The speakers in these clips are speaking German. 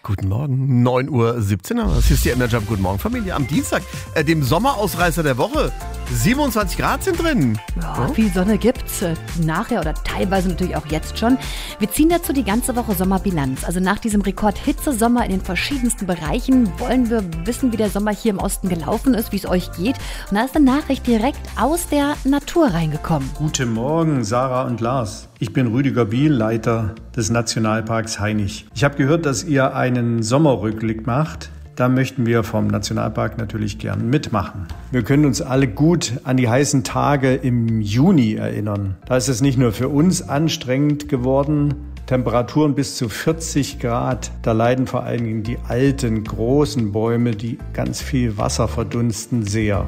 Guten Morgen, 9:17 Uhr. Das ist die Energy. Guten Morgen, Familie. Am Dienstag, dem Sommerausreißer der Woche. 27 Grad sind drin. Ja, viel Sonne gibt's. Nachher oder teilweise natürlich auch jetzt schon. Wir ziehen dazu die ganze Woche Sommerbilanz. Also nach diesem Rekord-Hitze-Sommer in den verschiedensten Bereichen wollen wir wissen, wie der Sommer hier im Osten gelaufen ist, wie es euch geht. Und da ist eine Nachricht direkt aus der Natur reingekommen. Guten Morgen, Sarah und Lars. Ich bin Rüdiger Biel, Leiter des Nationalparks Hainich. Ich habe gehört, dass ihr einen Sommerrückblick macht. Da möchten wir vom Nationalpark natürlich gern mitmachen. Wir können uns alle gut an die heißen Tage im Juni erinnern. Da ist es nicht nur für uns anstrengend geworden, Temperaturen bis zu 40 Grad. Da leiden vor allen Dingen die alten, großen Bäume, die ganz viel Wasser verdunsten, sehr.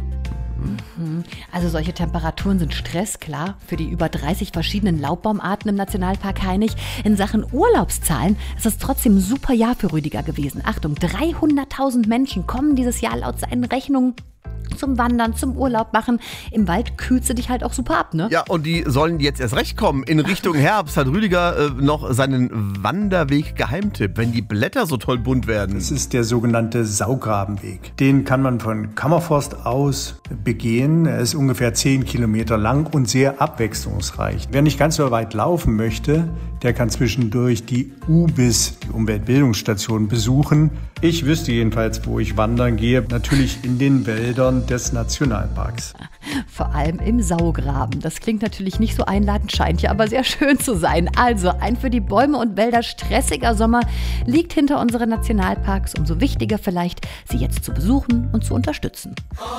Also solche Temperaturen sind Stress, klar, für die über 30 verschiedenen Laubbaumarten im Nationalpark Hainich. In Sachen Urlaubszahlen ist es trotzdem ein super Jahr für Rüdiger gewesen. Achtung, 300.000 Menschen kommen dieses Jahr laut seinen Rechnungen zum Wandern, zum Urlaub machen. Im Wald kühlst du dich halt auch super ab, ne? Ja, und die sollen jetzt erst recht kommen. In Richtung Herbst hat Rüdiger noch seinen Wanderweg-Geheimtipp, wenn die Blätter so toll bunt werden. Das ist der sogenannte Saugrabenweg. Den kann man von Kammerforst aus begehen. Er ist ungefähr 10 Kilometer lang und sehr abwechslungsreich. Wer nicht ganz so weit laufen möchte, der kann zwischendurch die UBIS, die Umweltbildungsstation, besuchen. Ich wüsste jedenfalls, wo ich wandern gehe. Natürlich in den Wäldern des Nationalparks. Vor allem im Saugraben. Das klingt natürlich nicht so einladend, scheint ja aber sehr schön zu sein. Also ein für die Bäume und Wälder stressiger Sommer liegt hinter unseren Nationalparks. Umso wichtiger vielleicht, sie jetzt zu besuchen und zu unterstützen.